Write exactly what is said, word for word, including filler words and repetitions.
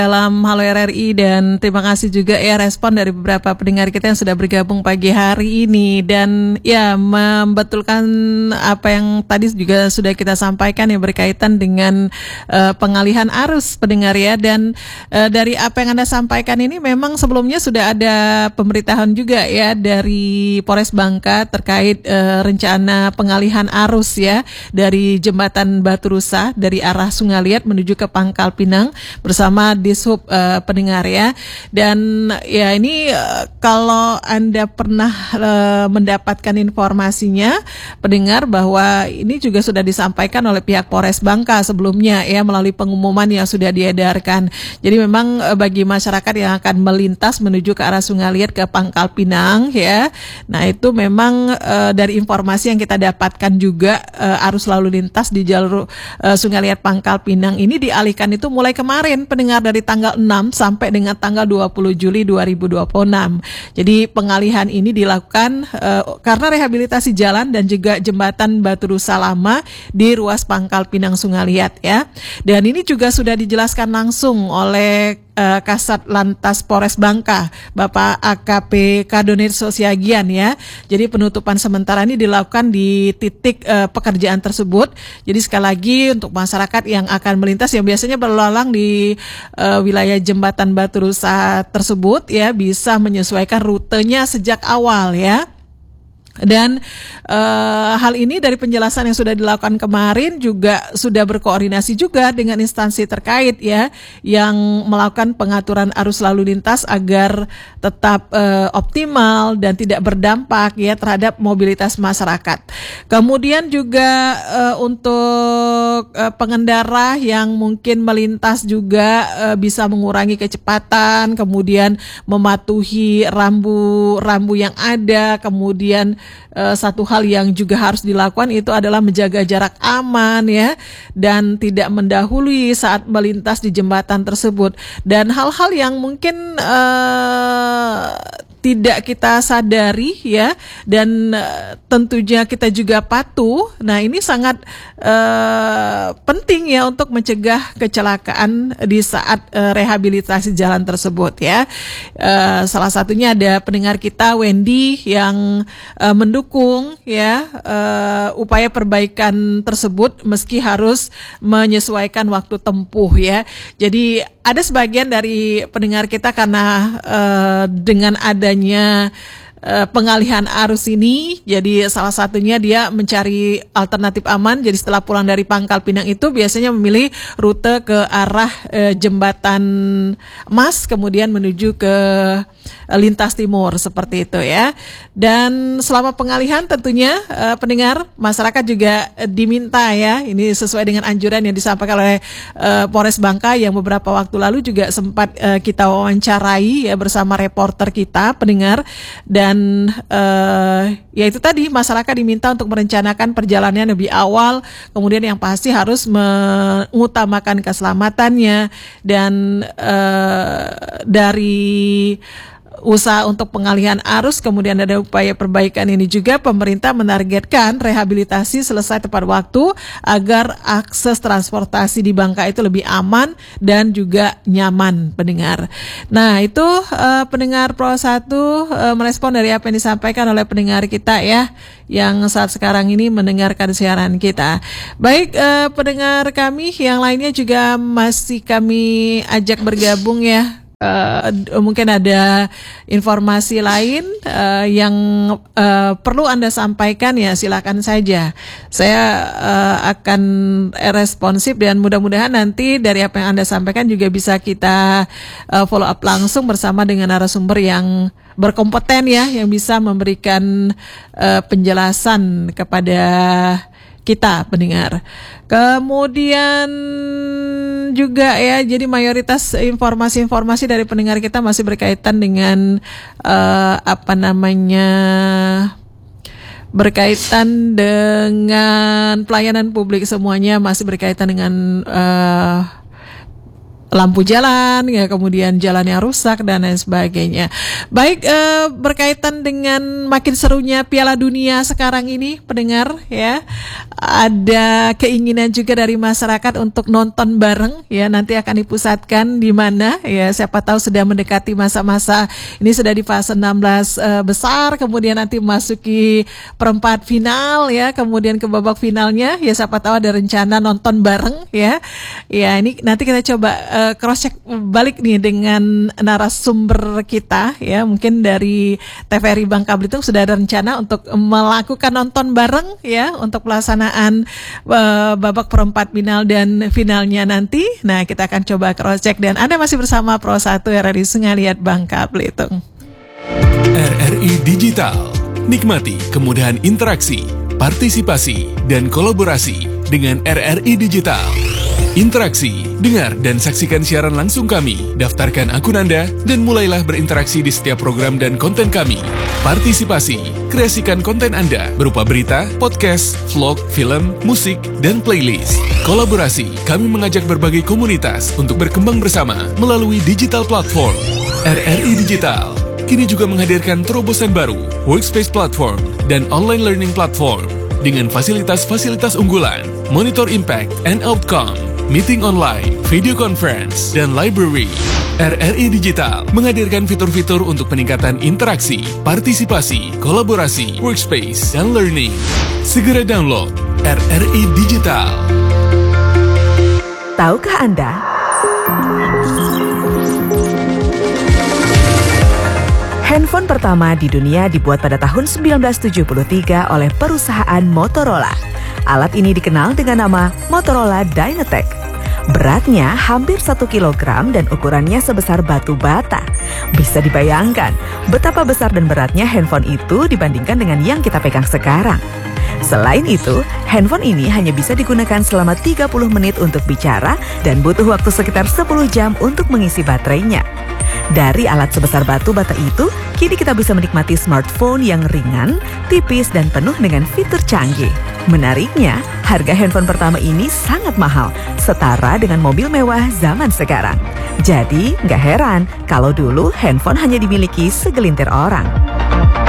dalam Halo R R I, dan terima kasih juga ya respon dari beberapa pendengar kita yang sudah bergabung pagi hari ini, dan ya membetulkan apa yang tadi juga sudah kita sampaikan yang berkaitan dengan uh, pengalihan arus pendengar ya. Dan uh, dari apa yang Anda sampaikan ini memang sebelumnya sudah ada pemberitahuan juga ya dari Polres Bangka terkait uh, rencana pengalihan arus ya dari jembatan Batu Rusa dari arah Sungai Liat menuju ke Pangkal Pinang bersama Dishub uh, pendengar ya. Dan ya ini uh, kalau Anda pernah uh, mendapatkan informasinya pendengar bahwa ini juga sudah disampaikan oleh pihak Polres Bangka sebelumnya ya melalui pengumuman yang sudah diedarkan. Jadi memang uh, bagi masyarakat yang akan melintas menuju ke arah Sungai Liat ke Pangkal Pinang ya. Nah itu memang uh, dari informasi yang kita dapatkan juga uh, arus lalu lintas di jalur uh, Sungai Liat Pangkal Pinang ini dialihkan itu mulai kemarin pendengar dari tanggal enam sampai dengan tanggal dua puluh Juli dua ribu dua puluh enam. Jadi pengalihan ini dilakukan uh, karena rehabilitasi jalan dan juga jembatan Batu Rusa lama di ruas Pangkal Pinang Sungai Liat ya. Dan ini juga sudah dijelaskan langsung oleh uh, Kasat Lantas Polres Bangka, Bapak A K P Kadonir Sosiagian ya. Jadi penutupan sementara ini dilakukan di titik uh, pekerjaan tersebut. Jadi sekali lagi untuk masyarakat yang akan melintas yang biasanya berlalang di uh, wilayah jembatan Batu Rusa tersebut ya bisa menyesuaikan rutenya sejak awal ya. Dan uh, hal ini dari penjelasan yang sudah dilakukan kemarin juga sudah berkoordinasi juga dengan instansi terkait ya yang melakukan pengaturan arus lalu lintas agar tetap uh, optimal dan tidak berdampak ya terhadap mobilitas masyarakat. Kemudian juga uh, untuk uh, pengendara yang mungkin melintas juga uh, bisa mengurangi kecepatan, kemudian mematuhi rambu-rambu yang ada, kemudian Uh, satu hal yang juga harus dilakukan itu adalah menjaga jarak aman ya dan tidak mendahului saat melintas di jembatan tersebut. Dan hal-hal yang mungkin uh, tidak kita sadari ya dan uh, tentunya kita juga patuh. Nah ini sangat uh, penting ya untuk mencegah kecelakaan di saat uh, rehabilitasi jalan tersebut ya. Uh, salah satunya ada pendengar kita Wendy yang uh, mendukung ya uh, upaya perbaikan tersebut meski harus menyesuaikan waktu tempuh ya. Jadi ada sebagian dari pendengar kita karena uh, dengan adanya uh, pengalihan arus ini, jadi salah satunya dia mencari alternatif aman. Jadi setelah pulang dari Pangkal Pinang itu biasanya memilih rute ke arah uh, Jembatan Emas kemudian menuju ke uh, Lintas Timur seperti itu ya. Dan selama pengalihan tentunya uh, pendengar masyarakat juga uh, diminta ya, ini sesuai dengan anjuran yang disampaikan oleh uh, Polres Bangka yang beberapa waktu lalu juga sempat uh, kita wawancarai ya bersama reporter kita pendengar. Dan uh, ya itu tadi masyarakat diminta untuk merencanakan perjalanan lebih awal, kemudian yang pasti harus mengutamakan keselamatannya. Dan uh, dari usaha untuk pengalihan arus kemudian ada upaya perbaikan ini juga pemerintah menargetkan rehabilitasi selesai tepat waktu agar akses transportasi di Bangka itu lebih aman dan juga nyaman pendengar. Nah itu uh, pendengar Pro satu uh, merespon dari apa yang disampaikan oleh pendengar kita ya yang saat sekarang ini mendengarkan siaran kita. Baik uh, pendengar kami yang lainnya juga masih kami ajak bergabung ya. Uh, mungkin ada informasi lain uh, yang uh, perlu Anda sampaikan ya silakan saja. Saya uh, akan responsif dan mudah-mudahan nanti dari apa yang Anda sampaikan juga bisa kita uh, follow up langsung bersama dengan narasumber yang berkompeten ya yang bisa memberikan uh, penjelasan kepada kita pendengar. Kemudian juga ya, jadi mayoritas informasi-informasi dari pendengar kita masih berkaitan dengan uh, apa namanya berkaitan dengan pelayanan publik, semuanya masih berkaitan dengan uh, lampu jalan, ya kemudian jalan yang rusak dan lain sebagainya. Baik, eh, berkaitan dengan makin serunya Piala Dunia sekarang ini, pendengar ya, ada keinginan juga dari masyarakat untuk nonton bareng ya. Nanti akan dipusatkan di mana ya? Siapa tahu sudah mendekati masa-masa ini, sudah di fase enam belas eh, besar, kemudian nanti memasuki perempat final ya, kemudian ke babak finalnya ya. Siapa tahu ada rencana nonton bareng ya. Ya ini nanti kita coba uh, cross check balik nih dengan narasumber kita ya, mungkin dari T V R I Bangka Belitung sudah ada rencana untuk melakukan nonton bareng ya untuk pelaksanaan uh, babak perempat final dan finalnya nanti. Nah, kita akan coba cross check dan Anda masih bersama Pro satu R R I Sengaliat Bangka Belitung. R R I Digital. Nikmati kemudahan interaksi, partisipasi, dan kolaborasi dengan R R I Digital. Interaksi, dengar dan saksikan siaran langsung kami, daftarkan akun Anda, dan mulailah berinteraksi di setiap program dan konten kami. Partisipasi, kreasikan konten Anda berupa berita, podcast, vlog, film, musik, dan playlist. Kolaborasi, kami mengajak berbagai komunitas untuk berkembang bersama melalui digital platform. R R I Digital kini juga menghadirkan terobosan baru, workspace platform, dan online learning platform dengan fasilitas-fasilitas unggulan, monitor impact and outcome, meeting online, video conference, dan library. R R I Digital menghadirkan fitur-fitur untuk peningkatan interaksi, partisipasi, kolaborasi, workspace, dan learning. Segera download R R I Digital. Tahukah Anda? Handphone pertama di dunia dibuat pada tahun seribu sembilan ratus tujuh puluh tiga oleh perusahaan Motorola. Alat ini dikenal dengan nama Motorola Dynatec. Beratnya hampir satu kilogram dan ukurannya sebesar batu bata. Bisa dibayangkan betapa besar dan beratnya handphone itu dibandingkan dengan yang kita pegang sekarang. Selain itu, handphone ini hanya bisa digunakan selama tiga puluh menit untuk bicara dan butuh waktu sekitar sepuluh jam untuk mengisi baterainya. Dari alat sebesar batu bata itu, kini kita bisa menikmati smartphone yang ringan, tipis, dan penuh dengan fitur canggih. Menariknya, harga handphone pertama ini sangat mahal, setara dengan mobil mewah zaman sekarang. Jadi, nggak heran kalau dulu handphone hanya dimiliki segelintir orang.